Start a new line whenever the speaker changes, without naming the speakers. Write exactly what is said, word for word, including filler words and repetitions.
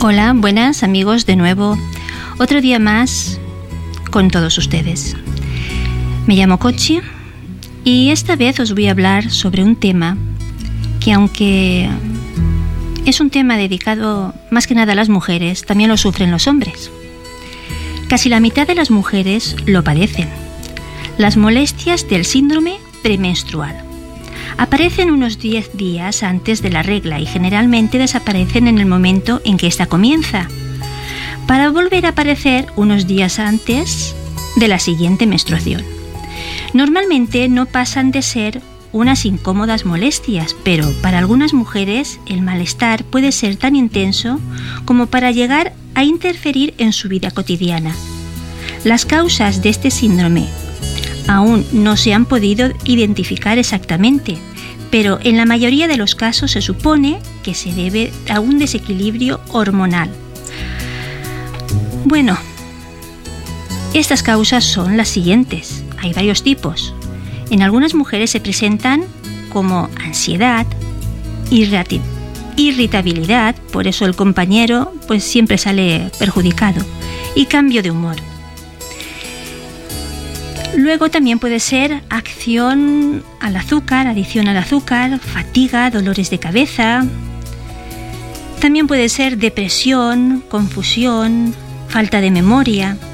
Hola, buenas amigos, de nuevo, otro día más con todos ustedes. Me llamo Kochi y esta vez os voy a hablar sobre un tema que, aunque es un tema dedicado más que nada a las mujeres, también lo sufren los hombres. Casi la mitad de las mujeres lo padecen: las molestias del síndrome premenstrual. Aparecen unos diez días antes de la regla y generalmente desaparecen en el momento en que ésta comienza, para volver a aparecer unos días antes de la siguiente menstruación. Normalmente no pasan de ser unas incómodas molestias, pero para algunas mujeres el malestar puede ser tan intenso como para llegar a interferir en su vida cotidiana. Las causas de este síndrome aún no se han podido identificar exactamente, pero en la mayoría de los casos se supone que se debe a un desequilibrio hormonal. Bueno, estas causas son las siguientes. Hay varios tipos. En algunas mujeres se presentan como ansiedad, irrati- irritabilidad, por eso el compañero pues siempre sale perjudicado, y cambio de humor. Luego también puede ser acción al azúcar, adicción al azúcar, fatiga, dolores de cabeza. También puede ser depresión, confusión, falta de memoria.